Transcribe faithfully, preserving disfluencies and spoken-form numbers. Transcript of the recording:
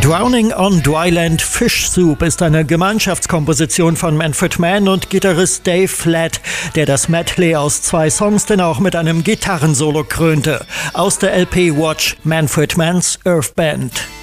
Drowning on Dryland Fish Soup ist eine Gemeinschaftskomposition von Manfred Mann und Gitarrist Dave Flatt, der das Medley aus zwei Songs dann auch mit einem Gitarrensolo krönte. Aus der L P Watch, Manfred Mann's Earth Band.